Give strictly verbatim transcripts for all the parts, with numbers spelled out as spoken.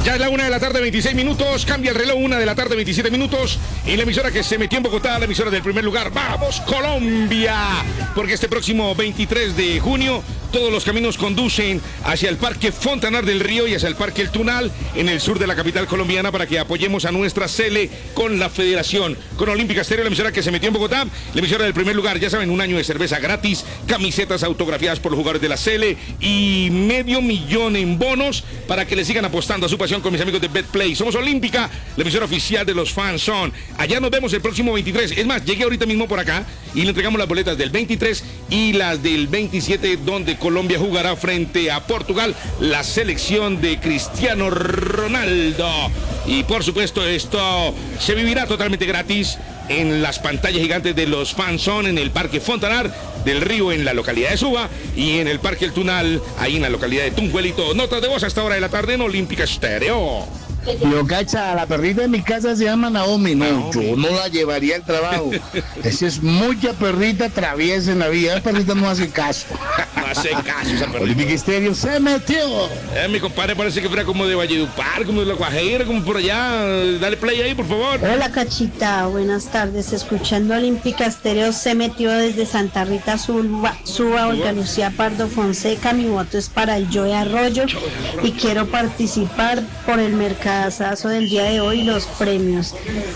Ya es la una de la tarde, veintiséis minutos. Cambia el reloj, una de la tarde, veintisiete minutos. Y la emisora que se metió en Bogotá, la emisora del primer lugar. ¡Vamos, Colombia! Porque este próximo veintitrés de junio, todos los caminos conducen hacia el Parque Fontanar del Río y hacia el Parque El Tunal, en el sur de la capital colombiana, para que apoyemos a nuestra Sele con la federación. Con Olímpica Estéreo, la emisora que se metió en Bogotá, la emisora del primer lugar. Ya saben, un año de cerveza gratis, camisetas autografiadas por los jugadores de la Sele y medio millón en bonos para que le sigan apostando a su pasión con mis amigos de BetPlay. Somos Olímpica, la emisora oficial de los fans son. Allá nos vemos el próximo veintitrés. Es más, llegué ahorita mismo por acá y le entregamos las boletas del veintitrés y las del veintisiete, donde Colombia jugará frente a Portugal, la selección de Cristiano Ronaldo. Y por supuesto, esto se vivirá totalmente gratis en las pantallas gigantes de los fans son, en el Parque Fontanar del Río, en la localidad de Suba, y en el Parque El Tunal, ahí en la localidad de Tunjuelito. Notas de voz a esta hora de la tarde en Olímpica Estéreo. Yo, cacha, la perrita de mi casa se llama Naomi. No, Naomi. yo no la llevaría al trabajo. Esa es mucha perrita traviesa en la vida. La perrita no hace caso. No hace caso esa perrita. Olímpica Estéreo se metió. Eh, mi compadre parece que fuera como de Valledupar, como de La Guajira, como por allá. Dale play ahí, por favor. Hola, Cachita, buenas tardes. Escuchando Olímpica Estéreo, se metió desde Santa Rita Suba, Suba, Olga Lucía Pardo Fonseca. Mi voto es para el Joey Arroyo y quiero participar por el mercadazo del día de hoy, los premios.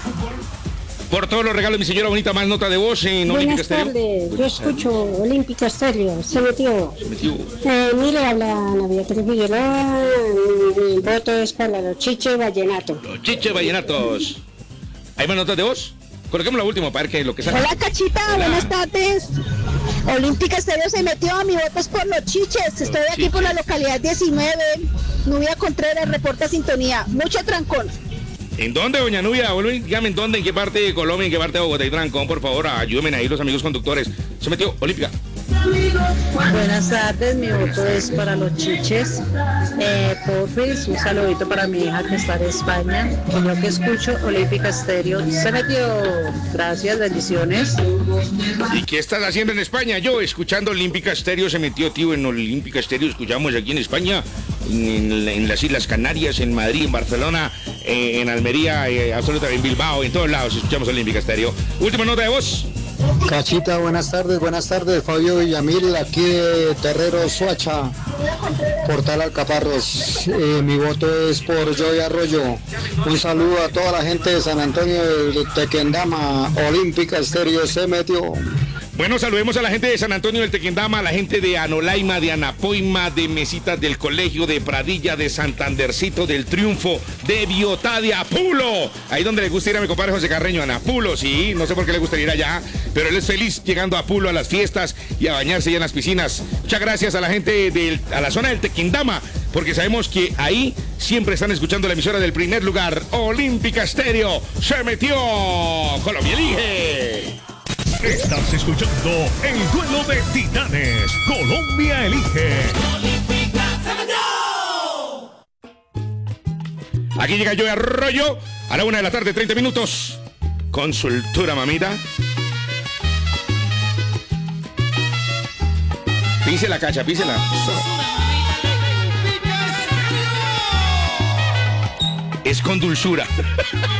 Por todos los regalos, mi señora bonita, más nota de voz en Olímpica Buenas Estéreo. tardes, yo escucho Olímpica Estéreo, se metió. Se metió. Eh, mire, habla Ana Beatriz Figueroa, mi voto es para los chiches vallenato. Los chiches vallenatos. ¿Hay más notas de voz? Coloquemos la última para ver qué es lo que sale. Hola, Cachita, Hola. buenas tardes. Olímpica Estéreo se metió, mi voto es por los chiches. Estoy aquí chiches. por la localidad diecinueve. Nubia Contreras, reporta sintonía. Mucho trancón. ¿En dónde, doña Nubia? Vuelve, dígame en dónde, en qué parte de Colombia, en qué parte de Bogotá y Trancón, por favor, ayúdenme ahí los amigos conductores. Se metió Olímpica. Buenas tardes, mi voto es para los chiches. Eh, porfis, un saludito para mi hija que está en España. Y yo que escucho Olímpica Estéreo, se metió. Gracias, bendiciones. ¿Y qué estás haciendo en España? Yo, escuchando Olímpica Estéreo, se metió, tío, en Olímpica Estéreo, escuchamos aquí en España, en, en las Islas Canarias, en Madrid, en Barcelona, eh, en Almería, eh, absolutamente en Bilbao, en todos lados escuchamos Olímpica Estéreo. Última nota de voz. Cachita, buenas tardes, buenas tardes, Fabio Villamil, aquí de Terrero, Soacha, Portal Alcaparros. Eh, mi voto es por Joey Arroyo. Un saludo a toda la gente de San Antonio de Tequendama. Olímpica Estéreo se metió. Bueno, saludemos a la gente de San Antonio del Tequendama, a la gente de Anolaima, de Anapoima, de Mesitas del Colegio, de Pradilla, de Santandercito, del Triunfo, de Biotá, de Apulo. Ahí donde le gusta ir a mi compadre José Carreño, a Apulo, sí, no sé por qué le gustaría ir allá, pero él es feliz llegando a Apulo a las fiestas y a bañarse ya en las piscinas. Muchas gracias a la gente de a la zona del Tequendama, porque sabemos que ahí siempre están escuchando la emisora del primer lugar, Olímpica Estéreo. Se metió. Colombia elige. Estás escuchando el duelo de titanes. Colombia elige. Aquí llega Joey Arroyo a la una de la tarde, treinta minutos. Consultura, mamita. Písela, cacha, písela. Es con dulzura.